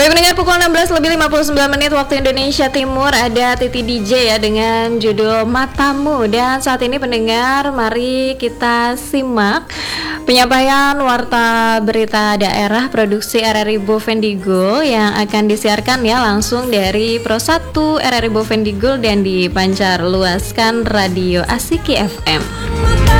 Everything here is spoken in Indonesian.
Baik pendengar, pukul 16:59 waktu Indonesia Timur, ada Titi DJ ya dengan judul Matamu. Dan saat ini pendengar, mari kita simak penyampaian warta berita daerah produksi RRI Bovendigul yang akan disiarkan ya langsung dari Pro 1 RRI Bovendigul dan dipancar luaskan Radio Asiki FM.